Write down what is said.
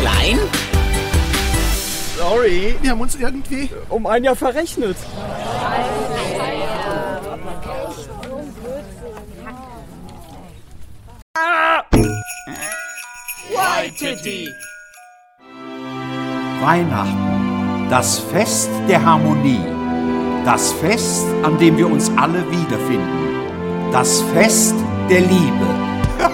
klein? Sorry, wir haben uns irgendwie um ein Jahr verrechnet. Waititi. Weihnachten, das Fest der Harmonie, das Fest, an dem wir uns alle wiederfinden, das Fest der Liebe.